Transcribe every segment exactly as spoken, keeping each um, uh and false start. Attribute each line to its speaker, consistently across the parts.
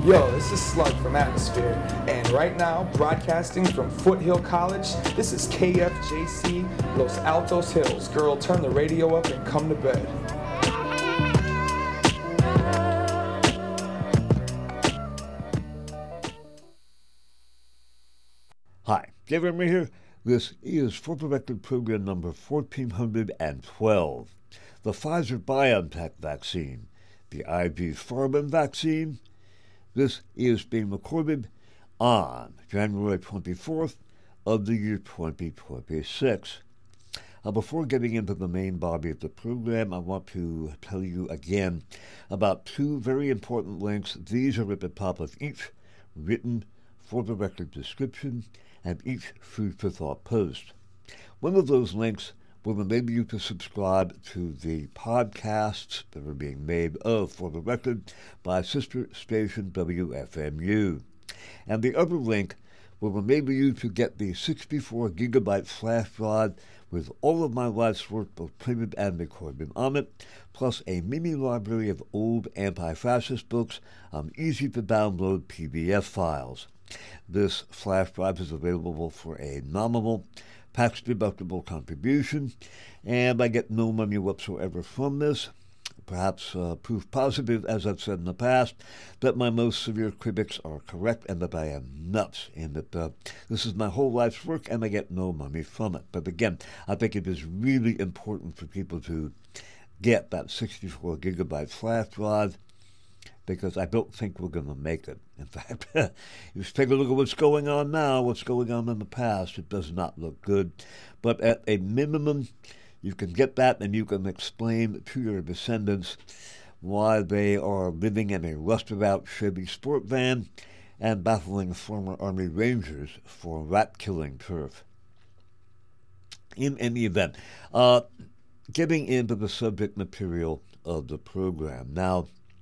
Speaker 1: Yo, this is Slug from Atmosphere, and right now, broadcasting from Foothill College, this is K F J C, Los Altos Hills. Girl, turn the radio up and come to bed.
Speaker 2: Hi, Dave Emery here. This is For the Record program number fourteen twelve. The Pfizer-BioNTech vaccine, the I V Farben vaccine. This is being recorded on January twenty-fourth of the year twenty twenty-six. Uh, before getting into the main body of the program, I want to tell you again about two very important links. These are at the top of each written For the Record description and each Food for Thought post. One of those links will enable you to subscribe to the podcasts that are being made of For the Record by sister station W F M U. And the other link will enable you to get the sixty-four gigabyte flash drive with all of my life's work, both printed and recorded on it, plus a mini library of old anti-fascist books on easy-to-download P D F files. This flash drive is available for a nominal, tax-deductible contribution, and I get no money whatsoever from this. Perhaps uh, proof positive, as I've said in the past, that my most severe critics are correct and that I am nuts, and that uh, this is my whole life's work and I get no money from it. But again, I think it is really important for people to get that sixty-four gigabyte flash drive, because I don't think we're going to make it. In fact, you take a look at what's going on now, what's going on in the past, it does not look good. But at a minimum, you can get that and you can explain to your descendants why they are living in a rusted-out Chevy sport van and battling former Army Rangers for rat-killing turf. In any event, uh, getting into the subject material of the program. Now,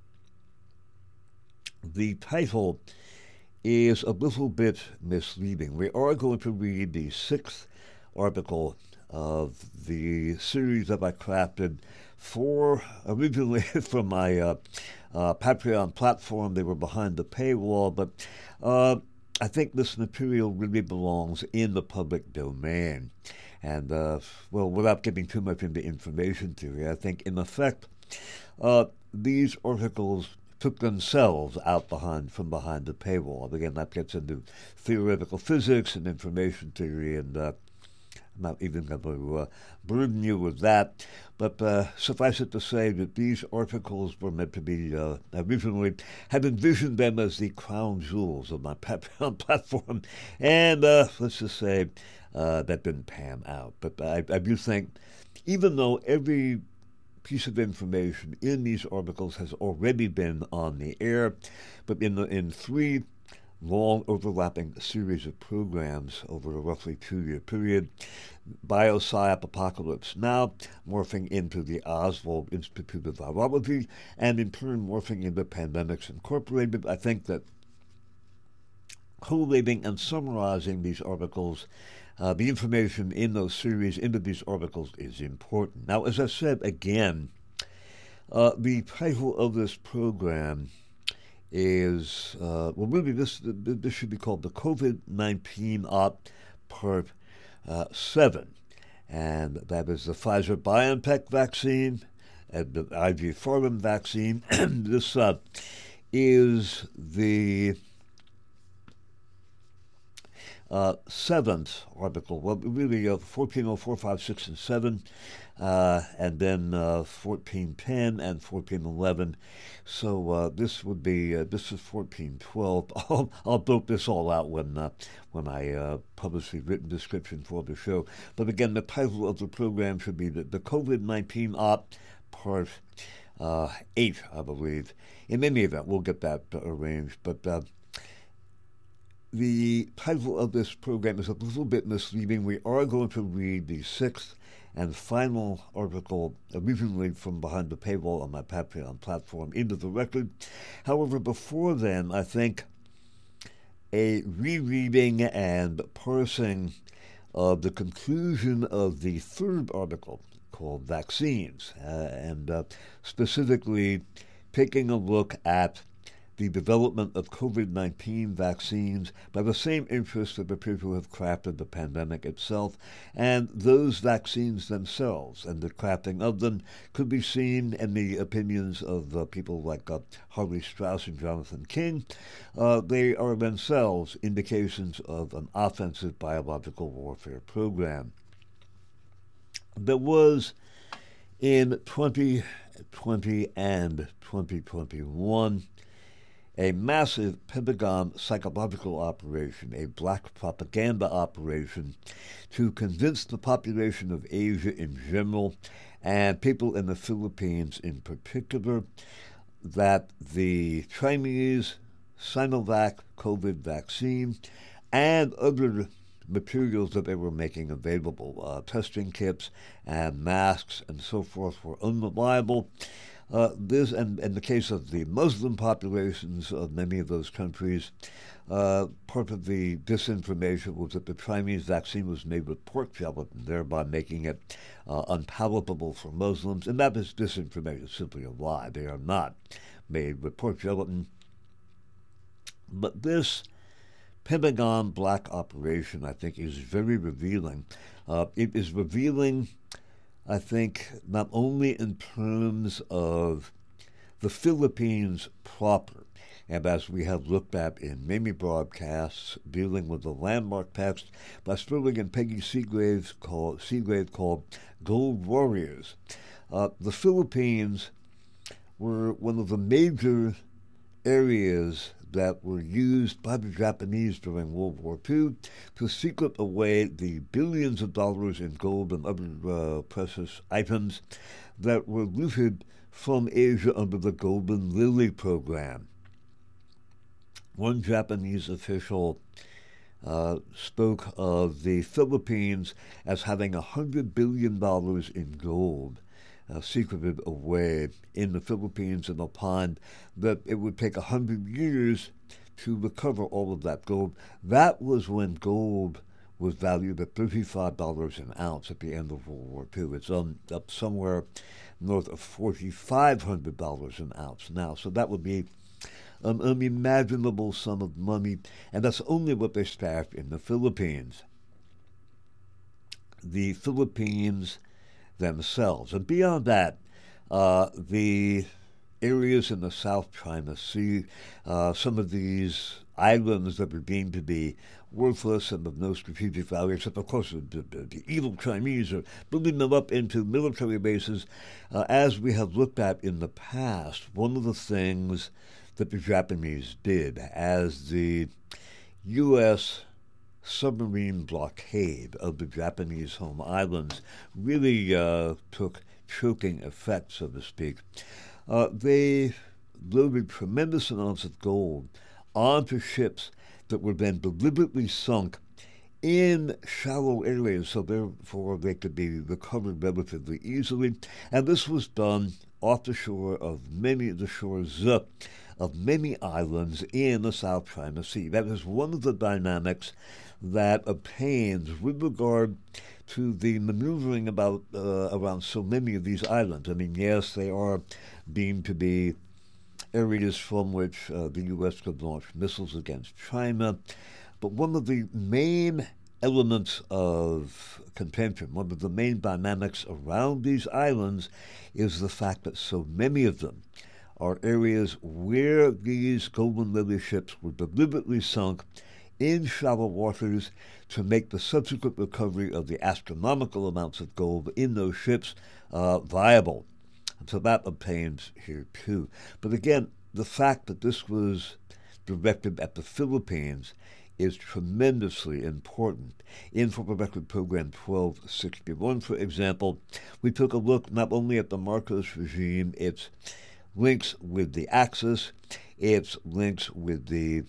Speaker 2: the title is a little bit misleading. We are going to read the sixth article of the series that I crafted for, originally from my uh, uh, Patreon platform. They were behind the paywall, but uh, I think this material really belongs in the public domain. And, uh, well, without getting too much into information theory, I think, in effect, uh, these articles took themselves out behind from behind the paywall. Again, that gets into theoretical physics and information theory, and uh, I'm not even going to uh, burden you with that. But uh, suffice it to say that these articles were meant to be, uh, originally had envisioned them as the crown jewels of my Patreon platform, and uh, let's just say uh, that didn't pan out. But I, I do think, even though every piece of information in these articles has already been on the air, but in the, in three long overlapping series of programs over a roughly two-year period, BioPsych Apocalypse Now, morphing into the Oswald Institute of Virology, and in turn morphing into Pandemics Incorporated. I think that collating and summarizing these articles, Uh, the information in those series, into these articles, is important. Now, as I said again, uh, the title of this program is, uh, well, really, this this should be called the COVID nineteen Op Part uh, seven. And that is the Pfizer-BioNTech vaccine and the I V Farben vaccine. This uh, is the Uh, seventh article, well, really uh, fourteen oh four, five, six, and seven, uh, and then uh, fourteen ten and fourteen eleven. So uh, this would be, uh, this is fourteen twelve. I'll, I'll dope this all out when uh, when I uh, publish the written description for the show. But again, the title of the program should be the, the COVID nineteen Op Part uh, eight, I believe. In any event, we'll get that uh, arranged. But uh, the title of this program is a little bit misleading. We are going to read the sixth and final article, originally from behind the paywall on my Patreon platform, into the record. However, before then, I think a rereading and parsing of the conclusion of the third article, called Vaccines, uh, and uh, specifically taking a look at the development of COVID nineteen vaccines by the same interests that appear to have crafted the pandemic itself, and those vaccines themselves and the crafting of them could be seen in the opinions of uh, people like uh, Harley Strauss and Jonathan King. Uh, they are themselves indications of an offensive biological warfare program. There was, in twenty twenty and twenty twenty-one, a massive Pentagon psychological operation, a black propaganda operation, to convince the population of Asia in general and people in the Philippines in particular that the Chinese Sinovac COVID vaccine and other materials that they were making available, uh, testing kits and masks and so forth, were unreliable. Uh, this, and in the case of the Muslim populations of many of those countries, uh, part of the disinformation was that the Chinese vaccine was made with pork gelatin, thereby making it uh, unpalatable for Muslims. And that is disinformation, simply a lie. They are not made with pork gelatin. But this Pentagon black operation, I think, is very revealing. Uh, it is revealing, I think, not only in terms of the Philippines proper, and as we have looked at in many broadcasts dealing with the landmark text by Sterling and Peggy Seagrave called, Seagrave called Gold Warriors. Uh, the Philippines were one of the major areas that were used by the Japanese during World War Two to secret away the billions of dollars in gold and other uh, precious items that were looted from Asia under the Golden Lily program. One Japanese official uh, spoke of the Philippines as having one hundred billion dollars in gold Uh, secreted away in the Philippines, and opined that it would take one hundred years to recover all of that gold. That was when gold was valued at thirty-five dollars an ounce at the end of World War Two. It's um, up somewhere north of four thousand five hundred dollars an ounce now. So that would be an unimaginable sum of money, and that's only what they stashed in the Philippines. The Philippines themselves. And beyond that, uh, the areas in the South China Sea, uh, some of these islands that were deemed to be worthless and of no strategic value, except, of course, the, the, the evil Chinese are building them up into military bases. Uh, as we have looked at in the past, one of the things that the Japanese did as the U S submarine blockade of the Japanese home islands really uh, took choking effect, so to speak. Uh, they loaded tremendous amounts of gold onto ships that were then deliberately sunk in shallow areas, so therefore they could be recovered relatively easily. And this was done off the shore of many of the shores uh, of many islands in the South China Sea. That is one of the dynamics that obtains with regard to the maneuvering about uh, around so many of these islands. I mean, yes, they are deemed to be areas from which uh, the U S could launch missiles against China, but one of the main elements of contention, one of the main dynamics around these islands is the fact that so many of them are areas where these Golden Lily ships were deliberately sunk in shallow waters to make the subsequent recovery of the astronomical amounts of gold in those ships uh, viable. And so that obtains here too. But again, the fact that this was directed at the Philippines is tremendously important. In For the Record Program twelve sixty-one, for example, we took a look not only at the Marcos regime, its links with the Axis, its links with the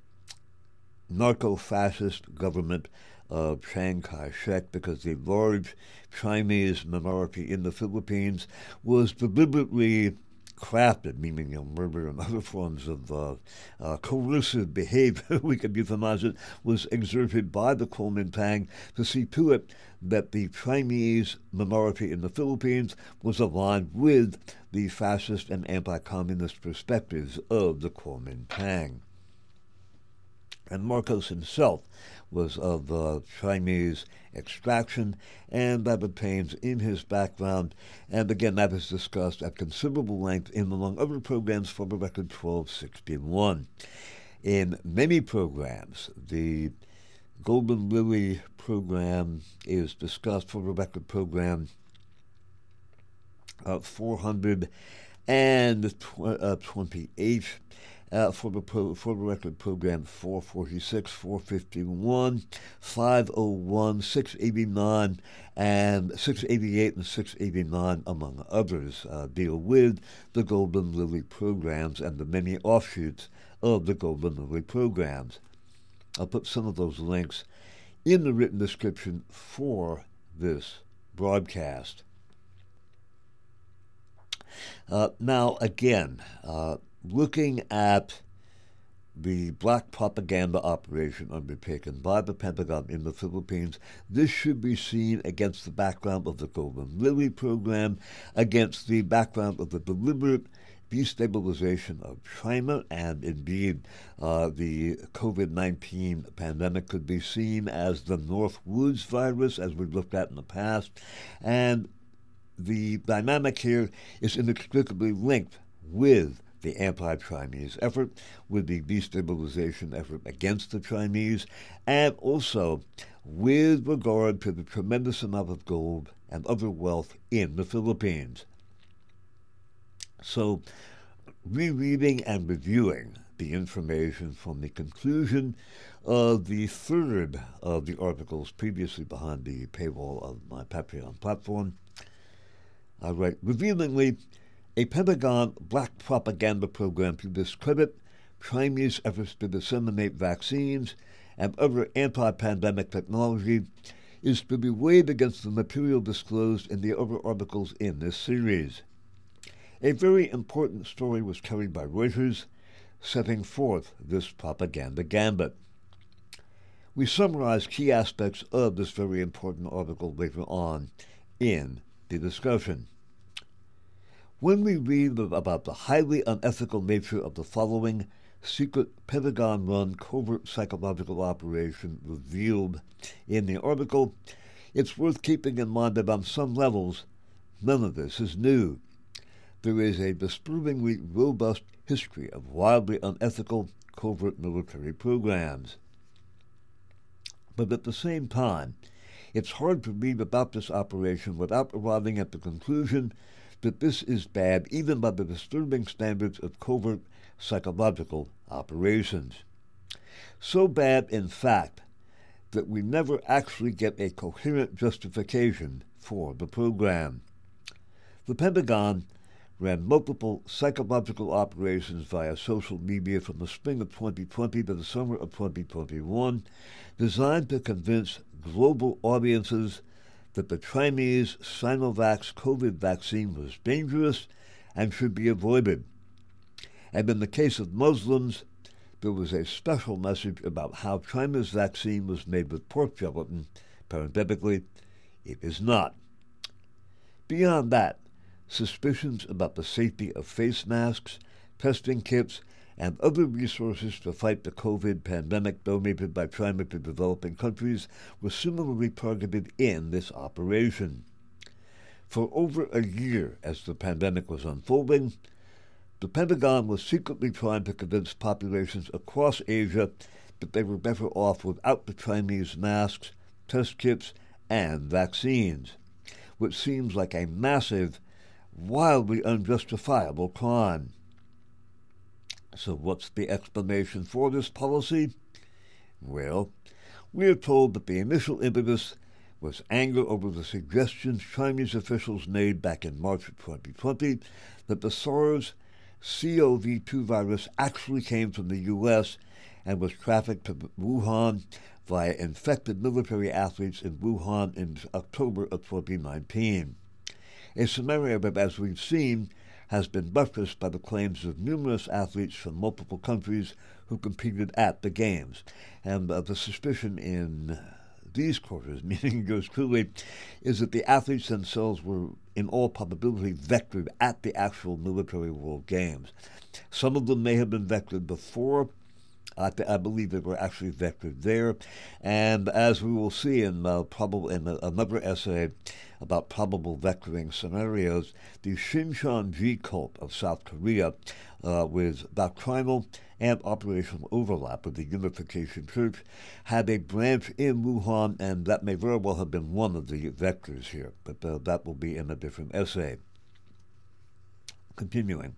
Speaker 2: narco-fascist government of Chiang Kai-shek, because the large Chinese minority in the Philippines was deliberately crafted, meaning you know, murder and other forms of uh, uh, coercive behavior, we could euphemize it, was exerted by the Kuomintang to see to it that the Chinese minority in the Philippines was aligned with the fascist and anti-communist perspectives of the Kuomintang. And Marcos himself was of uh, Chinese extraction, and that obtains in his background. And again, that is discussed at considerable length in, among other programs, for the record twelve sixty-one. In many programs, the Golden Lily program is discussed for the record program uh, four hundred twenty-eight. Uh, for the pro, for the record program four forty-six, four fifty-one, five oh one, six eighty-nine, and six eighty-eight and six eighty-nine, among others, uh, deal with the Golden Lily programs and the many offshoots of the Golden Lily programs. I'll put some of those links in the written description for this broadcast. Uh, now, again, uh, looking at the black propaganda operation undertaken by the Pentagon in the Philippines, this should be seen against the background of the Golden Lily program, against the background of the deliberate destabilization of China, and indeed uh, the COVID nineteen pandemic could be seen as the North Woods virus, as we've looked at in the past, and the dynamic here is inextricably linked with the anti-Chinese effort, with the destabilization effort against the Chinese, and also with regard to the tremendous amount of gold and other wealth in the Philippines. So, rereading and reviewing the information from the conclusion of the third of the articles previously behind the paywall of my Patreon platform, I write, revealingly, a Pentagon black propaganda program to discredit Chinese efforts to disseminate vaccines and other anti-pandemic technology is to be weighed against the material disclosed in the other articles in this series. A very important story was carried by Reuters, setting forth this propaganda gambit. We summarize key aspects of this very important article later on in the discussion. When we read about the highly unethical nature of the following secret Pentagon-run covert psychological operation revealed in the article, it's worth keeping in mind that on some levels, none of this is new. There is a disturbingly robust history of wildly unethical covert military programs. But at the same time, it's hard to read about this operation without arriving at the conclusion that this is bad even by the disturbing standards of covert psychological operations. So bad, in fact, that we never actually get a coherent justification for the program. The Pentagon ran multiple psychological operations via social media from the spring of twenty twenty to the summer of twenty twenty-one, designed to convince global audiences that the Chinese Sinovac COVID vaccine was dangerous and should be avoided. And in the case of Muslims, there was a special message about how China's vaccine was made with pork gelatin. Parenthetically, it is not. Beyond that, suspicions about the safety of face masks, testing kits, and other resources to fight the COVID pandemic donated by China to developing countries were similarly targeted in this operation. For over a year, as the pandemic was unfolding, the Pentagon was secretly trying to convince populations across Asia that they were better off without the Chinese masks, test kits, and vaccines, which seems like a massive, wildly unjustifiable crime. So what's the explanation for this policy? Well, we are told that the initial impetus was anger over the suggestions Chinese officials made back in March of twenty twenty that the SARS C o V two virus actually came from the U S and was trafficked to Wuhan via infected military athletes in Wuhan in October of twenty nineteen. A scenario that, as we've seen, has been buttressed by the claims of numerous athletes from multiple countries who competed at the Games. And uh, the suspicion in these quarters, meaning yours truly, is that the athletes themselves were in all probability vectored at the actual military World Games. Some of them may have been vectored before. I, th- I believe they were actually vectored there. And as we will see in, uh, probable, in a, another essay about probable vectoring scenarios, the Shincheonji cult of South Korea, uh, with doctrinal and operational overlap with the Unification Church, had a branch in Wuhan, and that may very well have been one of the vectors here, but uh, that will be in a different essay. Continuing.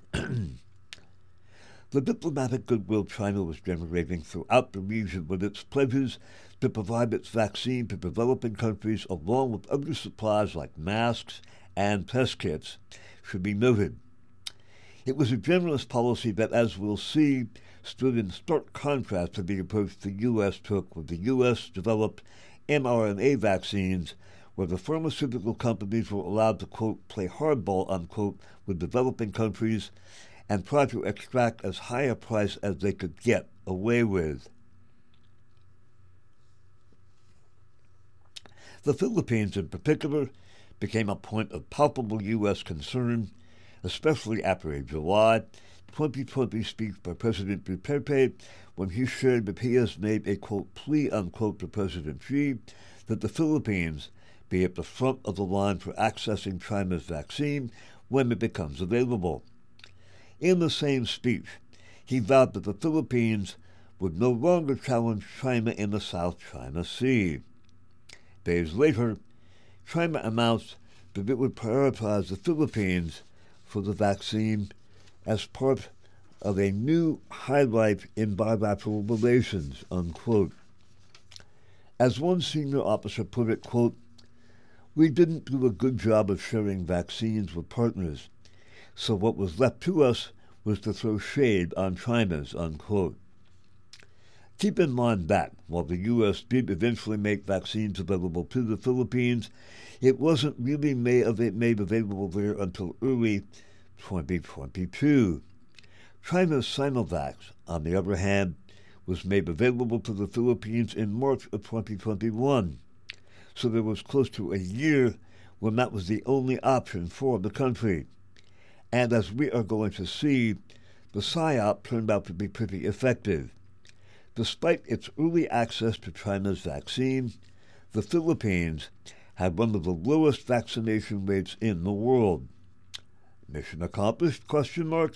Speaker 2: The diplomatic goodwill China was generating throughout the region with its pledges to provide its vaccine to developing countries along with other supplies like masks and test kits should be noted. It was a generous policy that, as we'll see, stood in stark contrast to the approach the U S took with the U S-developed mRNA vaccines, where the pharmaceutical companies were allowed to, quote, play hardball, unquote, with developing countries and try to extract as high a price as they could get away with. The Philippines, in particular, became a point of palpable U S concern, especially after a July twenty twenty speech by President Duterte, when he shared that he has made a, quote, plea, unquote, to President Xi that the Philippines be at the front of the line for accessing China's vaccine when it becomes available. In the same speech, he vowed that the Philippines would no longer challenge China in the South China Sea. Days later, China announced that it would prioritize the Philippines for the vaccine as part of a new highlight in bilateral relations, unquote. As one senior officer put it, quote, "We didn't do a good job of sharing vaccines with partners, so what was left to us was to throw shade on China's," unquote. Keep in mind that, while the U S did eventually make vaccines available to the Philippines, it wasn't really made, av- made available there until early twenty twenty-two. China's Sinovac, on the other hand, was made available to the Philippines in March of twenty twenty-one, so there was close to a year when that was the only option for the country. And as we are going to see, the PSYOP turned out to be pretty effective. Despite its early access to China's vaccine, the Philippines had one of the lowest vaccination rates in the world. Mission accomplished, question mark?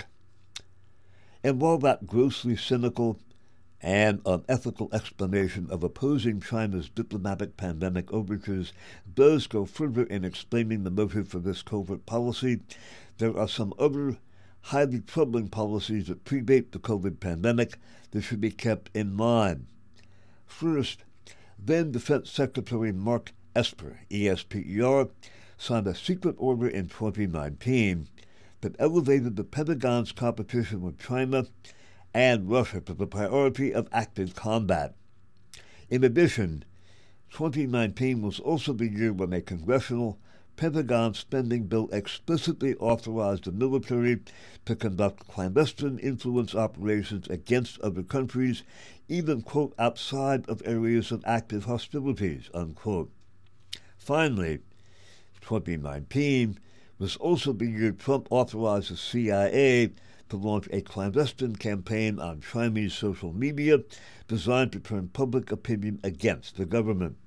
Speaker 2: And while that grossly cynical and unethical explanation of opposing China's diplomatic pandemic overtures does go further in explaining the motive for this covert policy, there are some other highly troubling policies that predate the COVID pandemic that should be kept in mind. First, then Defense Secretary Mark Esper, E S P E R, signed a secret order in twenty nineteen that elevated the Pentagon's competition with China and Russia to the priority of active combat. In addition, twenty nineteen was also the year when a congressional Pentagon spending bill explicitly authorized the military to conduct clandestine influence operations against other countries, even, quote, outside of areas of active hostilities, unquote. Finally, twenty nineteen was also the year Trump authorized the C I A to launch a clandestine campaign on Chinese social media designed to turn public opinion against the government.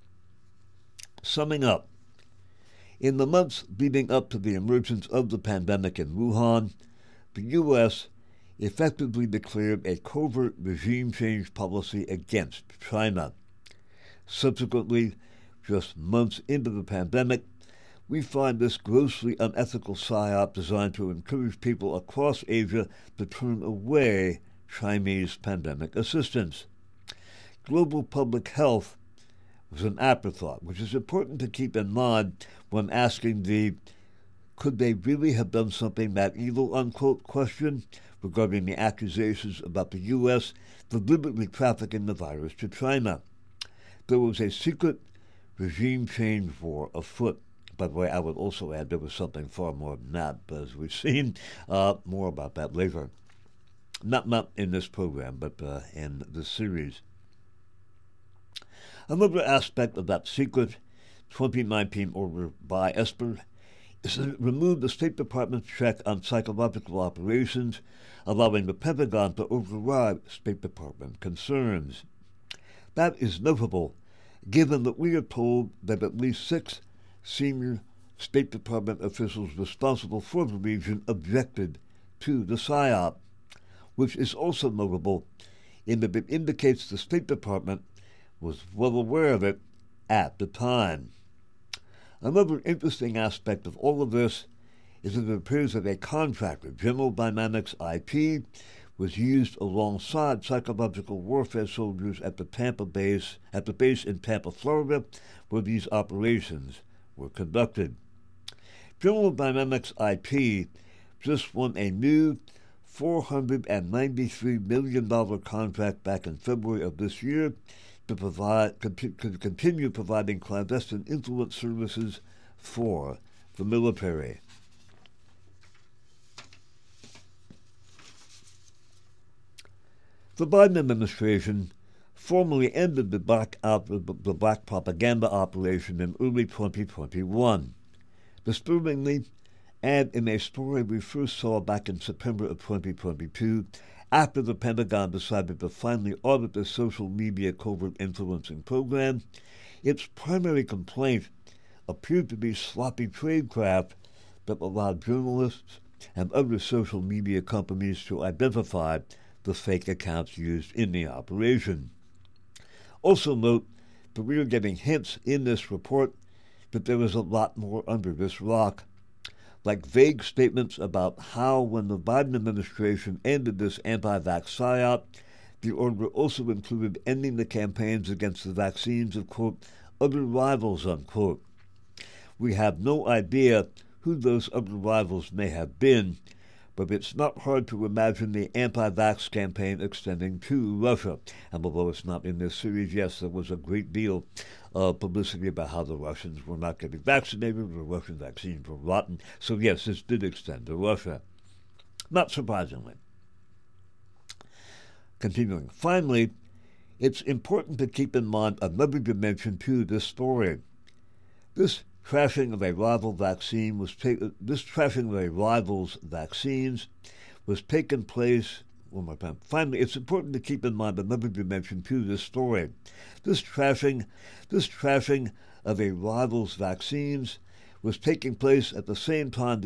Speaker 2: Summing up, in the months leading up to the emergence of the pandemic in Wuhan, the U S effectively declared a covert regime change policy against China. Subsequently, just months into the pandemic, we find this grossly unethical psyop designed to encourage people across Asia to turn away Chinese pandemic assistance. Global public health was an afterthought, which is important to keep in mind when asking the "could they really have done something that evil?" unquote question regarding the accusations about the U S deliberately trafficking the virus to China. There was a secret regime change war afoot By the way, I would also add there was something far more than that, but as we've seen, uh, more about that later. Not, not in this program, but uh, in the series. Another aspect of that secret twenty nineteen order by Esper is that it removed the State Department's check on psychological operations, allowing the Pentagon to override State Department concerns. That is notable, given that we are told that at least six senior State Department officials responsible for the region objected to the PSYOP, which is also notable in that it indicates the State Department was well aware of it at the time. Another interesting aspect of all of this is that it appears that a contractor, General Dynamics I P, was used alongside psychological warfare soldiers at the Tampa base, at the base in Tampa, Florida, where these operations were conducted. General Dynamics I P just won a new four hundred ninety-three million dollars contract back in February of this year to provide, to continue providing clandestine influence services for the military. The Biden administration formally ended the black, op- the black propaganda operation in early twenty twenty-one. Disturbingly, and in a story we first saw back in September of twenty twenty-two, after the Pentagon decided to finally audit the social media covert influencing program, its primary complaint appeared to be sloppy tradecraft that allowed journalists and other social media companies to identify the fake accounts used in the operation. Also note that we are getting hints in this report that there is a lot more under this rock, like vague statements about how, when the Biden administration ended this anti-vax PSYOP, the order also included ending the campaigns against the vaccines of, quote, other rivals, unquote. We have no idea who those other rivals may have been, but it's not hard to imagine the anti-vax campaign extending to Russia. And although it's not in this series, yes, there was a great deal of publicity about how the Russians were not getting vaccinated, the Russian vaccines were rotten. So yes, this did extend to Russia. Not surprisingly. Continuing. Finally, it's important to keep in mind another dimension to this story. This trashing of a rival vaccine was ta- this trashing of a rival's vaccines was taking place. One more time. Finally, it's important to keep in mind another dimension to this story. This trashing, this trashing of a rival's vaccines was taking place at the same time